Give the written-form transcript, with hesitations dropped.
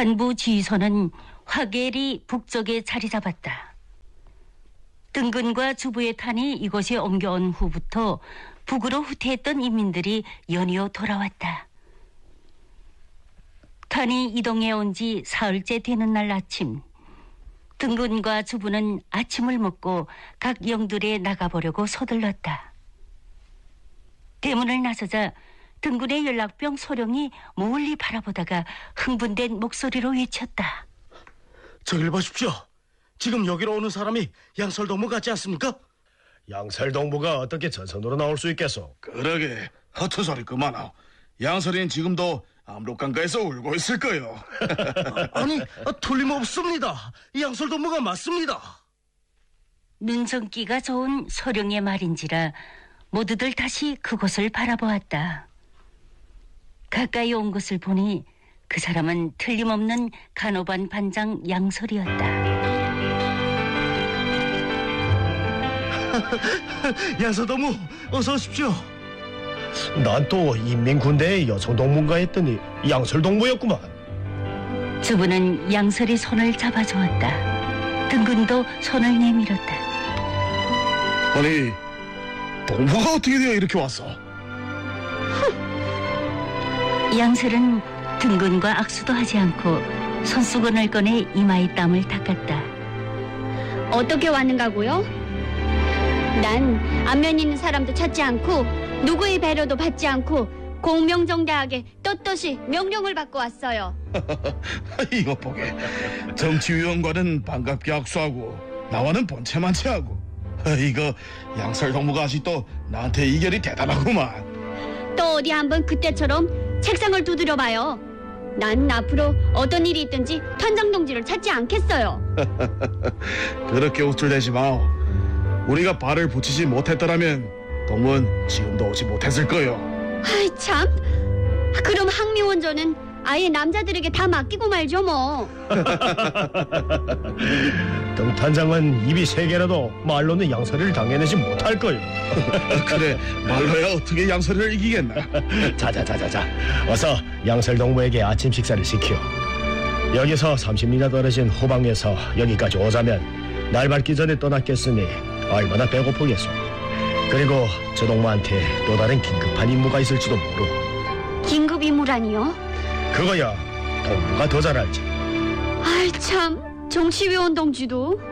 관부 지휘소는 화계리 북쪽에 자리 잡았다. 등근과 주부의 탄이 이곳에 옮겨온 후부터 북으로 후퇴했던 인민들이 연이어 돌아왔다. 탄이 이동해 온 지 사흘째 되는 날 아침, 등근과 주부는 아침을 먹고 각 영들에 나가보려고 서둘렀다. 대문을 나서자 등군의 연락병 소령이 멀리 바라보다가 흥분된 목소리로 외쳤다. 저길 보십시오. 지금 여기로 오는 사람이 양설동무 같지 않습니까? 양설동무가 어떻게 전선으로 나올 수 있겠소? 그러게 허튼 소리 그만하오. 양설이는 지금도 압록강가에서 울고 있을 거요. 아니, 틀림없습니다. 양설동무가 맞습니다. 눈성기가 좋은 소령의 말인지라 모두들 다시 그곳을 바라보았다. 가까이 온 것을 보니 그 사람은 틀림없는 간호반 반장 양설이었다. 양설동무, 어서 오십시오. 난 또 인민군대의 여성동무인가 했더니 양설동무였구만. 주부는 양설이 손을 잡아주었다. 등근도 손을 내밀었다. 아니, 동무가 어떻게 되어 이렇게 왔어? 양설은 등근과 악수도 하지 않고 손수건을 꺼내 이마에 땀을 닦았다. 어떻게 왔는가고요? 난 안면 있는 사람도 찾지 않고 누구의 배려도 받지 않고 공명정대하게 떳떳이 명령을 받고 왔어요. 이거 보게. 정치위원과는 반갑게 악수하고 나와는 본체만체하고. 이거 양설동무가 아직도 나한테 이결이 대단하구만. 또 어디 한번 그때처럼 책상을 두드려 봐요. 난 앞으로 어떤 일이 있든지团장동지를 찾지 않겠어요. 그렇게 우쭐대지 마오. 우리가 발을 붙이지 못했더라면 동무는 지금도 오지 못했을 거요. 아이 참. 그럼 항미원전은 아예 남자들에게 다 맡기고 말죠 뭐. 등탄장은 입이 세 개라도 말로는 양설이를 당해내지 못할 거요. 그래, 말로야 어떻게 양설이를 이기겠나. 자자자자자, 어서 양설동무에게 아침 식사를 시켜. 여기서 30리나 떨어진 호방에서 여기까지 오자면 날 밝기 전에 떠났겠으니 얼마나 배고프겠소. 그리고 저 동무한테 또 다른 긴급한 임무가 있을지도 모르. 긴급 임무라니요? 그거야 동무가 더 잘 알지. 아이 참. 정치위원 동지도